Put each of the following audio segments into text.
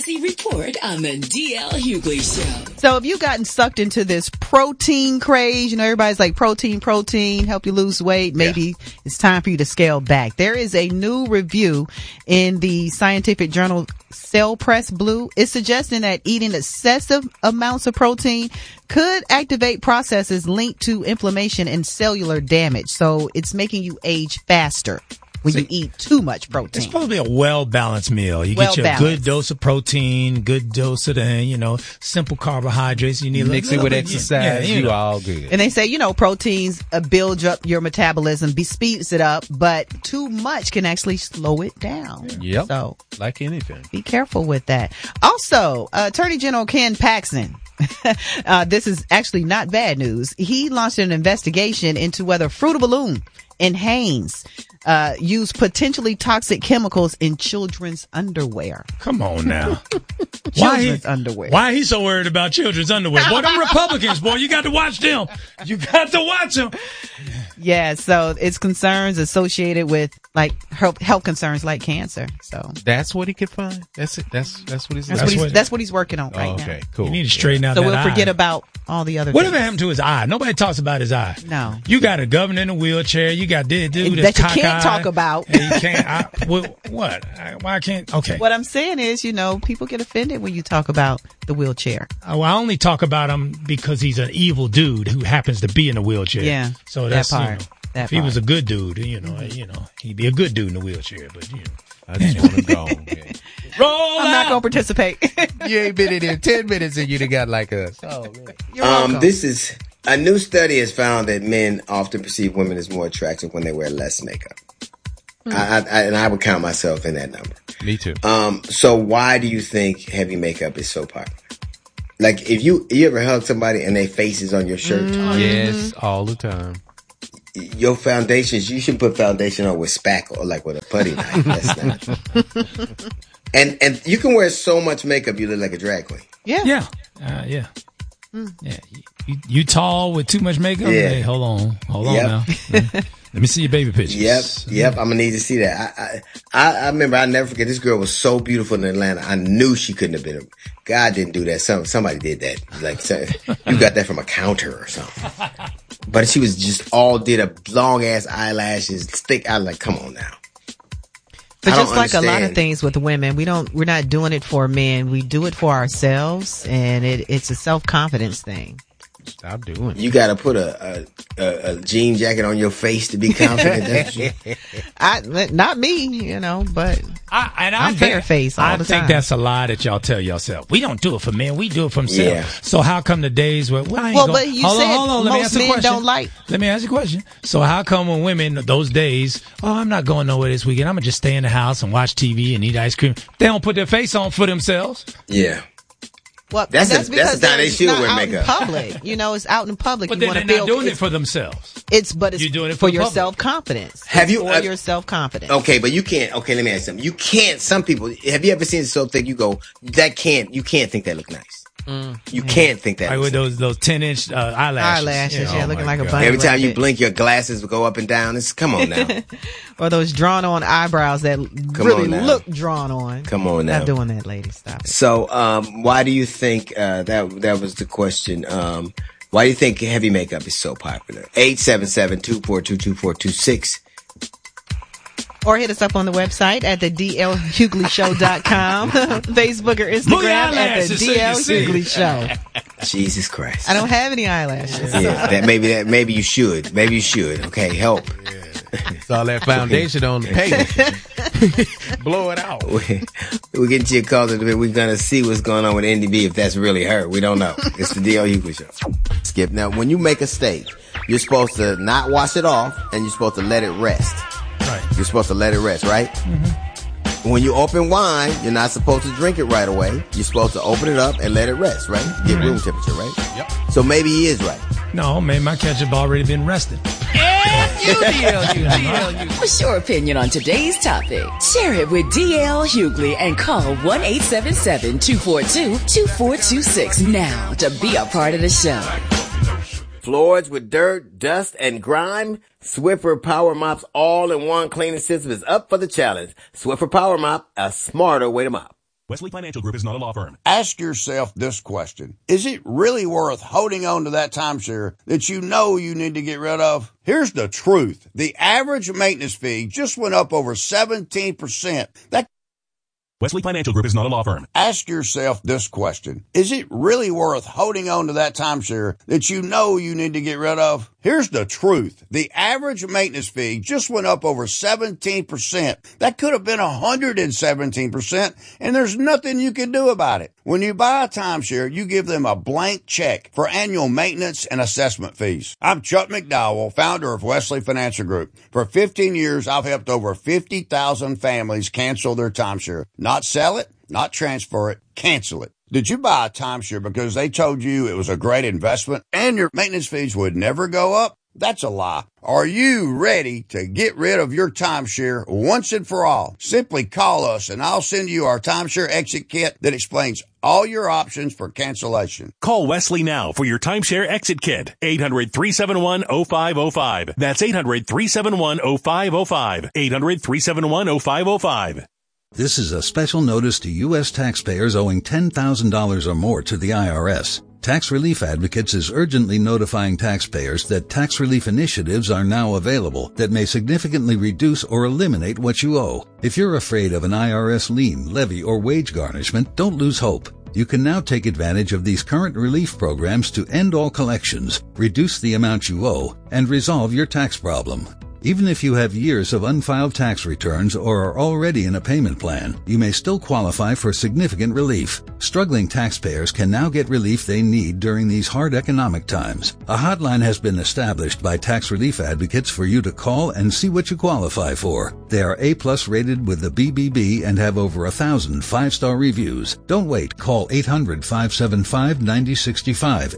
Cassie report on the DL Hughley Show. So have you gotten sucked into this protein craze? You know, everybody's like protein, help you lose weight. Maybe it's time for you to scale back. There is a new review in the scientific journal Cell Press Blue. It's suggesting that eating excessive amounts of protein could activate processes linked to inflammation and cellular damage. So it's making you age faster when you eat too much protein. It's supposed to be a well-balanced meal. You get your good dose of protein, good dose of simple carbohydrates. You need mix it with exercise. You all good. And they say, proteins build up your metabolism, speeds it up, but too much can actually slow it down. Yep. So, like anything. Be careful with that. Also, Attorney General Ken Paxton. This is actually not bad news. He launched an investigation into whether Fruit of the Loom and Hanes use potentially toxic chemicals in children's underwear. Come on now. Children's underwear. Why are he so worried about children's underwear? Boy, them Republicans, boy, you got to watch them. You got to watch them. Yeah, so it's concerns associated with like health concerns like cancer. So that's what he could find. That's it. That's what he's. That's what he's working on right now. Okay, cool. You need to straighten out so that we'll eye. forget about all the other. Whatever things. happened to his eye? Nobody talks about his eye. No. You got a governor in a wheelchair. You got this dude that that's you can't talk about. And you can't. What? Why can't? Okay. What I'm saying is, people get offended when you talk about the wheelchair. Well, I only talk about him because he's an evil dude who happens to be in a wheelchair. Yeah. So that's that part. If he was a good dude, he'd be a good dude in a wheelchair. But I just want him gone. Yeah. Roll I'm not gonna participate. You ain't been in here 10 minutes and you done got like us. Oh man. You're welcome. This is a new study has found that men often perceive women as more attractive when they wear less makeup. I would count myself in that number. Me too. So why do you think heavy makeup is so popular? Like, if you ever hug somebody and their face is on your shirt? Yes, all the time. Your foundations, you should put foundation on with spackle or like with a putty knife. That's not. And you can wear so much makeup you look like a drag queen. Yeah. Yeah. Yeah. Yeah. You tall with too much makeup? Yeah. Hey, hold on now. Let me see your baby pictures. Yep. I'm gonna need to see that. I remember. I never forget. This girl was so beautiful in Atlanta. I knew she couldn't have been. God didn't do that. Somebody did that. Like, you got that from a counter or something. But she was just did a long ass eyelashes, thick. I was like, come on now. But just like a lot of things with women, we're not doing it for men. We do it for ourselves, and it's a self-confidence thing. Stop doing it. You got to put a jean jacket on your face to be confident. Not me, but I'm bare-faced all the time. I think that's a lie that y'all tell yourself. We don't do it for men. We do it for themselves. Yeah. So how come the days where but you said most men don't like. Let me ask you a question. So how come when women those days, I'm not going nowhere this weekend. I'm gonna just stay in the house and watch TV and eat ice cream. They don't put their face on for themselves. Yeah. Well, that's because how they should wear makeup. In public, it's out in public. But you then they're not doing it for themselves. It's you're doing it for the your public. self-confidence. For your self-confidence? Okay, but you can't. Okay, let me ask you something. You can't. Some people. Have you ever seen it so thick? You go, that can't. You can't think that look nice. You can't think that. Like with those 10-inch eyelashes. Eyelashes, looking like a bunny. Every time you blink, your glasses will go up and down. Come on now. Or those drawn-on eyebrows that really look drawn on. Come on now. Not doing that, ladies. Stop it. So, why do you think that was the question? Why do you think heavy makeup is so popular? 877-242-2426. Or hit us up on the website at the DLHughleyShow.com, Facebook or Instagram at the DL Hughley Show. Jesus Christ! I don't have any eyelashes. Yeah, maybe you should. Maybe you should. Okay, help. It's all that foundation on the page. Blow it out. We're getting to your calls in a bit. We're gonna see what's going on with NDB if that's really her. We don't know. It's the DL Hughley Show. Skip. Now, when you make a steak, you're supposed to not wash it off, and you're supposed to let it rest. Right. You're supposed to let it rest, right? Mm-hmm. When you open wine, you're not supposed to drink it right away. You're supposed to open it up and let it rest, right? Get room temperature, right? Yep. So maybe he is right. No, man, my ketchup already been rested. What's your opinion on today's topic? Share it with DL Hughley and call 1-877-242-2426 now to be a part of the show. Floors with dirt, dust, and grime? Swiffer Power Mop's all-in-one cleaning system is up for the challenge. Swiffer Power Mop, a smarter way to mop. Wesley Financial Group is not a law firm. Ask yourself this question. Is it really worth holding on to that timeshare that you know you need to get rid of? Here's the truth. The average maintenance fee just went up over 17%. Wesley Financial Group is not a law firm. Ask yourself this question. Is it really worth holding on to that timeshare that you know you need to get rid of? Here's the truth. The average maintenance fee just went up over 17%. That could have been 117%, and there's nothing you can do about it. When you buy a timeshare, you give them a blank check for annual maintenance and assessment fees. I'm Chuck McDowell, founder of Wesley Financial Group. For 15 years, I've helped over 50,000 families cancel their timeshare. Not sell it, not transfer it, cancel it. Did you buy a timeshare because they told you it was a great investment and your maintenance fees would never go up? That's a lie. Are you ready to get rid of your timeshare once and for all? Simply call us and I'll send you our timeshare exit kit that explains all your options for cancellation. Call Wesley now for your timeshare exit kit. 800-371-0505. That's 800-371-0505. 800-371-0505. This is a special notice to U.S. taxpayers owing $10,000 or more to the IRS. Tax Relief Advocates is urgently notifying taxpayers that tax relief initiatives are now available that may significantly reduce or eliminate what you owe. If you're afraid of an IRS lien, levy, or wage garnishment, don't lose hope. You can now take advantage of these current relief programs to end all collections, reduce the amount you owe, and resolve your tax problem. Even if you have years of unfiled tax returns or are already in a payment plan, you may still qualify for significant relief. Struggling taxpayers can now get relief they need during these hard economic times. A hotline has been established by Tax Relief Advocates for you to call and see what you qualify for. They are A+ rated with the BBB and have over 1,000 5-star reviews. Don't wait. Call 800-575-9065.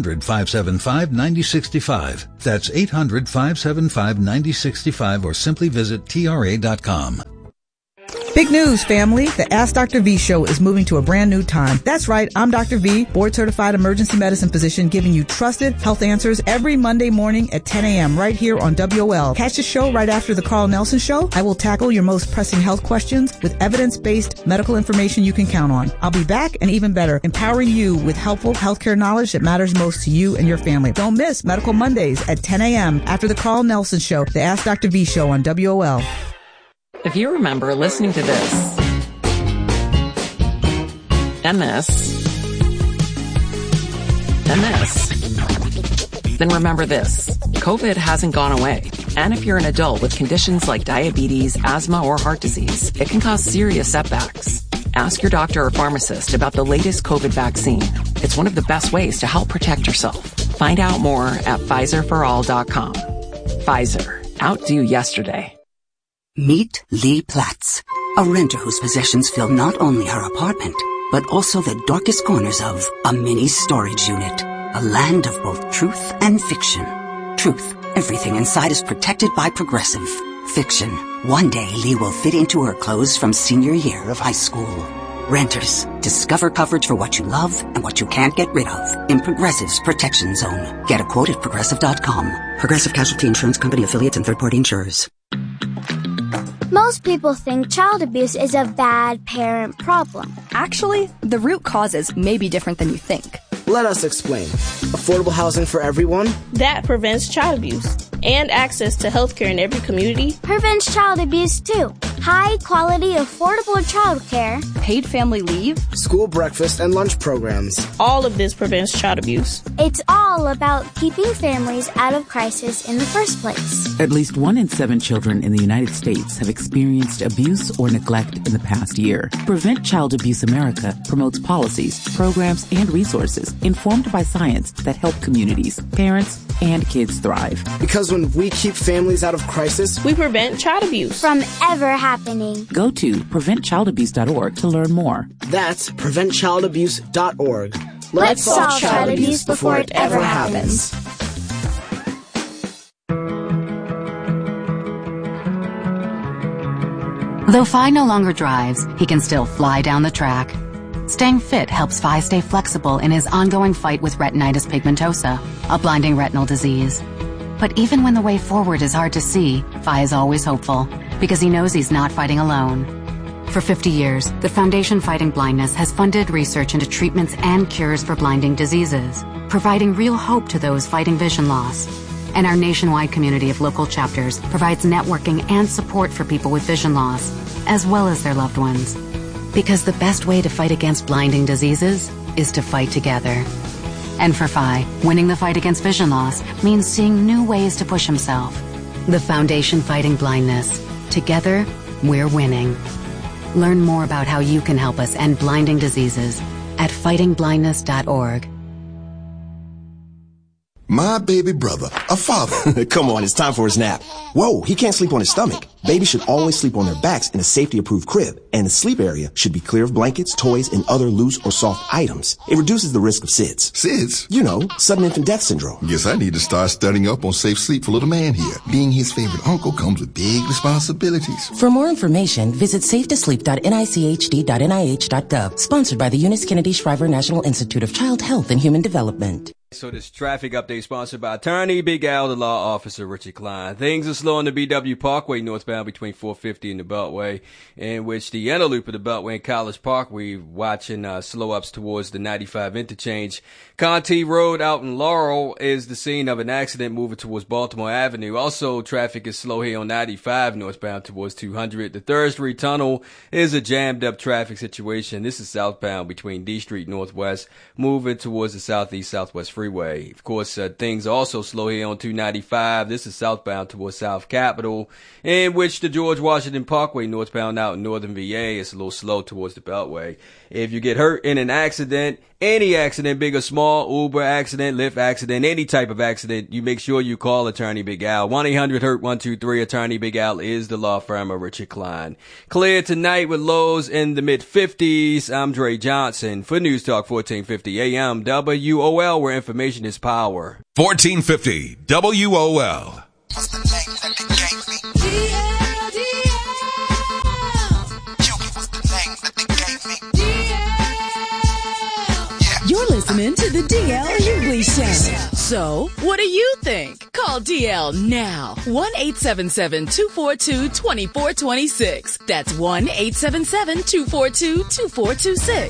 800-575-9065. That's 800-575-9065 or simply visit TRA.com. Big news, family. The Ask Dr. V show is moving to a brand new time. That's right. I'm Dr. V, board-certified emergency medicine physician, giving you trusted health answers every Monday morning at 10 a.m. right here on WOL. Catch the show right after the Carl Nelson Show. I will tackle your most pressing health questions with evidence-based medical information you can count on. I'll be back and even better, empowering you with helpful healthcare knowledge that matters most to you and your family. Don't miss Medical Mondays at 10 a.m. after the Carl Nelson Show, the Ask Dr. V show on WOL. If you remember listening to this, and this, and this, then remember this. COVID hasn't gone away. And if you're an adult with conditions like diabetes, asthma, or heart disease, it can cause serious setbacks. Ask your doctor or pharmacist about the latest COVID vaccine. It's one of the best ways to help protect yourself. Find out more at PfizerForAll.com. Pfizer. Outdo yesterday. Meet Lee Platz, a renter whose possessions fill not only her apartment, but also the darkest corners of a mini storage unit. A land of both truth and fiction. Truth, everything inside is protected by Progressive. Fiction, one day Lee will fit into her clothes from senior year of high school. Renters, discover coverage for what you love and what you can't get rid of in Progressive's Protection Zone. Get a quote at Progressive.com. Progressive Casualty Insurance Company affiliates and third-party insurers. Most people think child abuse is a bad parent problem. Actually, the root causes may be different than you think. Let us explain. Affordable housing for everyone? That prevents child abuse. And access to healthcare in every community prevents child abuse too. High quality, affordable childcare. Paid family leave. School breakfast and lunch programs. All of this prevents child abuse. It's all about keeping families out of crisis in the first place. At least 1 in 7 children in the United States have experienced abuse or neglect in the past year. Prevent Child Abuse America promotes policies, programs, and resources informed by science that help communities, parents, and kids thrive. Because when we keep families out of crisis, we prevent child abuse from ever happening. Go to preventchildabuse.org to learn more. That's preventchildabuse.org. Let's solve child abuse before it ever happens. Though Phi no longer drives, he can still fly down the track. Staying fit helps Phi stay flexible in his ongoing fight with retinitis pigmentosa, a blinding retinal disease. But even when the way forward is hard to see, Phi is always hopeful, because he knows he's not fighting alone. For 50 years, the Foundation Fighting Blindness has funded research into treatments and cures for blinding diseases, providing real hope to those fighting vision loss. And our nationwide community of local chapters provides networking and support for people with vision loss, as well as their loved ones. Because the best way to fight against blinding diseases is to fight together. And for Phi, winning the fight against vision loss means seeing new ways to push himself. The Foundation Fighting Blindness. Together, we're winning. Learn more about how you can help us end blinding diseases at fightingblindness.org. My baby brother, a father. Come on, it's time for his nap. Whoa, he can't sleep on his stomach. Babies should always sleep on their backs in a safety-approved crib, and the sleep area should be clear of blankets, toys, and other loose or soft items. It reduces the risk of SIDS. SIDS? You know, sudden infant death syndrome. Guess I need to start studying up on safe sleep for little man here. Being his favorite uncle comes with big responsibilities. For more information, visit safetosleep.nichd.nih.gov. Sponsored by the Eunice Kennedy Shriver National Institute of Child Health and Human Development. So this traffic update sponsored by attorney Big Al, the law officer Richard Klein. Things are slow on the BW Parkway northbound between 450 and the Beltway, in which the inner loop of the Beltway and College Park, we're watching slow ups towards the 95 interchange. Conti Road out in Laurel is the scene of an accident moving towards Baltimore Avenue. Also, traffic is slow here on 95 northbound towards 200. The 3rd Street Tunnel is a jammed up traffic situation. This is southbound between D Street Northwest, moving towards the Southeast Southwest Freeway. Of course, things are also slow here on 295. This is southbound towards South Capitol, in which the George Washington Parkway northbound out in northern VA is a little slow towards the Beltway. If you get hurt in an accident, any accident, big or small, Uber accident, Lyft accident, any type of accident, you make sure you call Attorney Big Al. 1-800-HURT-123. Attorney Big Al is the law firm of Richard Klein. Clear tonight with lows in the mid-50s. I'm Dre Johnson for News Talk 1450 AM WOL, where information is power. 1450 WOL. You're listening to the DL Hughley Show. So, what do you think? Call DL now. 1-877-242-2426. That's 1-877-242-2426.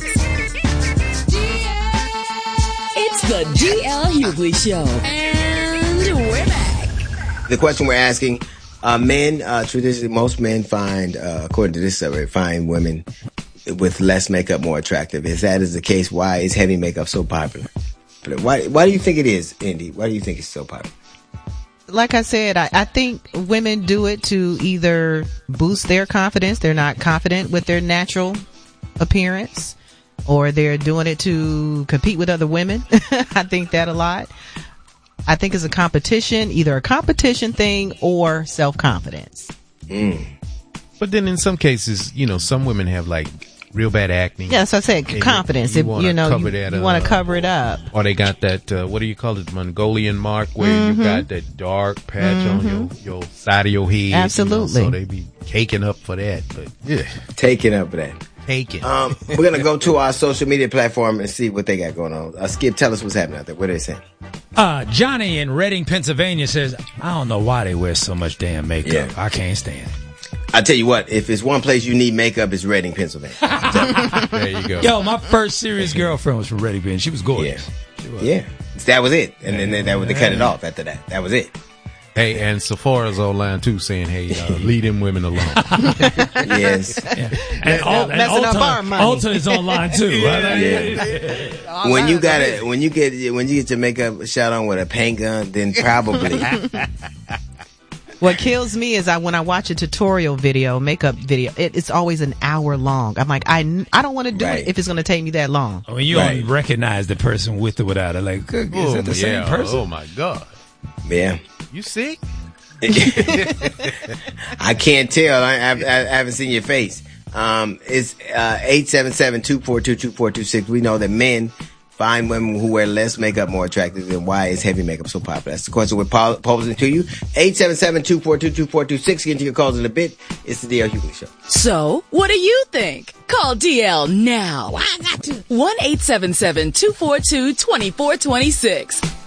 It's the DL Hughley Show. And we're back. The question we're asking, men, traditionally, most men find, according to this survey, find women with less makeup more attractive. If that is the case, why is heavy makeup so popular? Why do you think it is, Indy? Why do you think it's so popular? Like I said, I think women do it to either boost their confidence. They're not confident with their natural appearance, or they're doing it to compete with other women. I think that a lot. I think it's a competition, either a competition thing or self-confidence. But then in some cases, you know, some women have like real bad acne. Yeah, so I said confidence. You want to cover it up. Or they got that, what do you call it, Mongolian mark, where you got that dark patch on your side of your head. Absolutely. You know, so they be caking up for that. But yeah, taking up for that. Taking. We're gonna go to our social media platform and see what they got going on. Skip, tell us what's happening out there. What are they saying? Johnny in Reading, Pennsylvania says, I don't know why they wear so much damn makeup. Yeah. I can't stand it. I tell you what, if it's one place you need makeup, it's Reading, Pennsylvania. There you go. Yo, my first serious girlfriend was from Reading, Pennsylvania. She was gorgeous. Yeah. That was it. And then they cut it off after that. That was it. Hey, and Sephora's online too, saying, "Hey, leave them women alone." Yes. Yeah. And Ulta is online too. Yeah. When you get your makeup shot on with a paint gun, then probably. What kills me is when I watch a tutorial video, makeup video, it's always an hour long. I'm like, I don't want to do it if it's going to take me that long. When you don't recognize the person with or without it, like, is that the same person? Oh my God. Yeah. You sick? I can't tell. I haven't seen your face. It's 877-242-2426. We know that men find women who wear less makeup more attractive. And why is heavy makeup so popular? That's the question we're posing to you. 877-242-2426. Get into your calls in a bit. It's the DL Hughley Show. So, what do you think? Call DL now. 1-877-242-2426.